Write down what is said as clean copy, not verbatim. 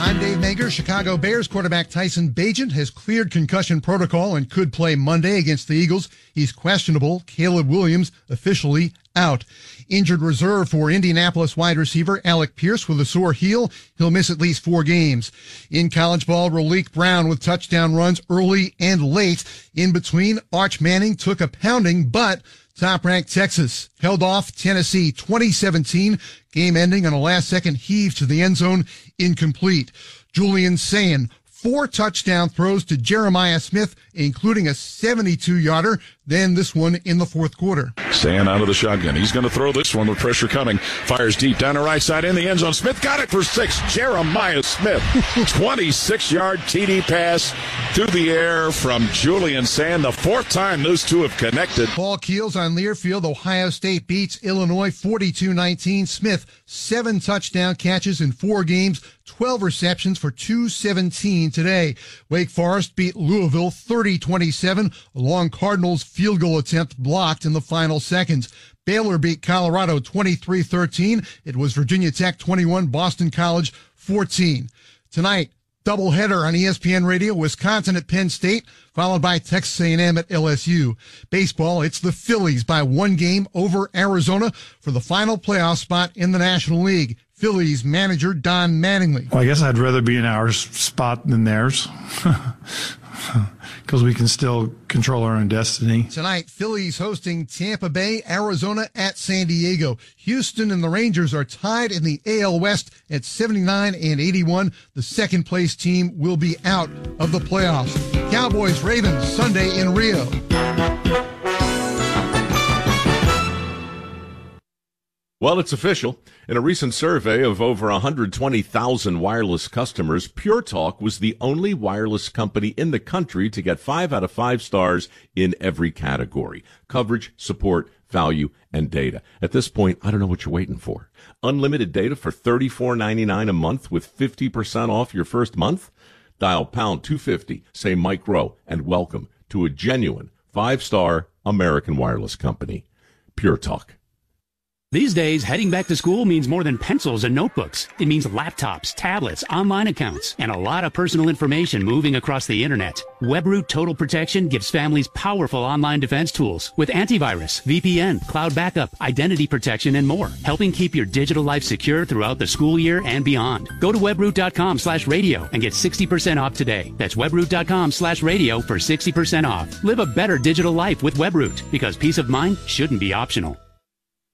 I'm Dave Mager. Chicago Bears quarterback Tyson Bagent has cleared concussion protocol and could play Monday against the Eagles. He's questionable. Caleb Williams officially out. Injured reserve for Indianapolis wide receiver Alec Pierce with a sore heel. He'll miss at least 4 games. In college ball, Raleek Brown with touchdown runs early and late. In between, Arch Manning took a pounding, but top-ranked Texas held off Tennessee 2017. Game ending on a last-second heave to the end zone, incomplete. Julian Sayin, 4 touchdown throws to Jeremiah Smith, including a 72-yarder, then this one in the fourth quarter. Sayin out of the shotgun. He's going to throw this one with pressure coming. Fires deep down the right side in the end zone. Smith got it for 6. Jeremiah Smith. 26-yard TD pass through the air from Julian Sayin. The 4th time those two have connected. Paul Keels on Learfield. Ohio State beats Illinois 42-19. Smith, 7 touchdown catches in 4 games, 12 receptions for 217 today. Wake Forest beat Louisville 30-27. A long Cardinals field goal attempt blocked in the final seconds. Baylor beat Colorado 23-13. It was Virginia Tech 21, Boston College 14. Tonight, doubleheader on ESPN Radio, Wisconsin at Penn State, followed by Texas A&M at LSU. Baseball, it's the Phillies by 1 game over Arizona for the final playoff spot in the National League. Phillies manager Don Mattingly. Well, I guess I'd rather be in our spot than theirs because we can still control our own destiny. Tonight, Phillies hosting Tampa Bay, Arizona at San Diego. Houston and the Rangers are tied in the AL West at 79 and 81. The second-place team will be out of the playoffs. Cowboys, Ravens, Sunday in Rio. Well, it's official. In a recent survey of over 120,000 wireless customers, Pure Talk was the only wireless company in the country to get 5 out of 5 stars in every category: coverage, support, value, and data. At this point, I don't know what you're waiting for. Unlimited data for $34.99 a month with 50% off your first month? Dial pound 250, say Mike Rowe, and welcome to a genuine 5-star American wireless company. Pure Talk. These days, heading back to school means more than pencils and notebooks. It means laptops, tablets, online accounts, and a lot of personal information moving across the internet. WebRoot Total Protection gives families powerful online defense tools with antivirus, VPN, cloud backup, identity protection, and more, helping keep your digital life secure throughout the school year and beyond. Go to webroot.com/radio and get 60% off today. That's webroot.com/radio for 60% off. Live a better digital life with WebRoot, because peace of mind shouldn't be optional.